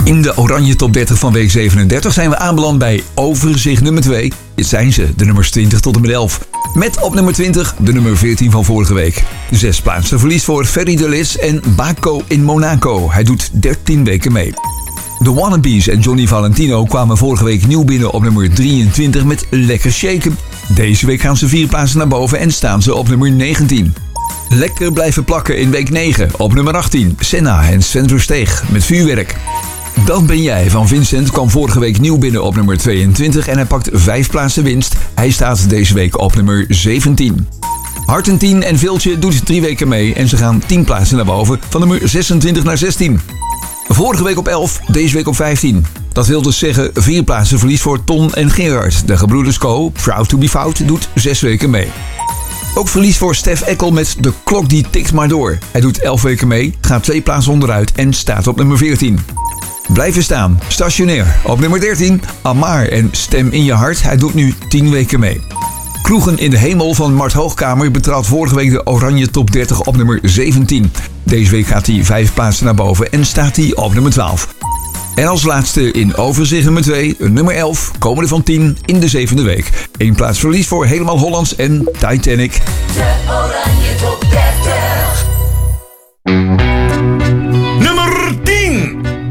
In de Oranje Top 30 van week 37 zijn we aanbeland bij overzicht nummer 2. Dit zijn ze, de nummers 20 tot en met 11. Met op nummer 20 de nummer 14 van vorige week. 6 plaatsen verlies voor Ferry de Lis en Baco in Monaco. Hij doet 13 weken mee. De Wannabes en Johnny Valentino kwamen vorige week nieuw binnen op nummer 23 met Lekker Shaken. Deze week gaan ze 4 plaatsen naar boven en staan ze op nummer 19. Lekker blijven plakken in week 9 op nummer 18. Senna en Sven Versteeg met Vuurwerk. Dat ben jij van Vincent kwam vorige week nieuw binnen op nummer 22 en hij pakt 5 plaatsen winst. Hij staat deze week op nummer 17. Hart en 10 en Viltje doet 3 weken mee en ze gaan 10 plaatsen naar boven van nummer 26 naar 16. Vorige week op 11, deze week op 15. Dat wil dus zeggen 4 plaatsen verlies voor Ton en Gerard. De gebroeders Co, Proud to be Fout, doet 6 weken mee. Ook verlies voor Stef Eckel met De Klok die tikt maar door. Hij doet 11 weken mee, gaat 2 plaatsen onderuit en staat op nummer 14. Blijven staan, stationair. Op nummer 13, Amar en Stem in je hart. Hij doet nu 10 weken mee. Kroegen in de hemel van Mart Hoogkamer betrad vorige week de Oranje Top 30 op nummer 17. Deze week gaat hij 5 plaatsen naar boven en staat hij op nummer 12. En als laatste in overzicht nummer 2, nummer 11, komende van 10 in de 7e week. 1 plaats verlies voor Helemaal Hollands en Titanic. De Oranje Top 30.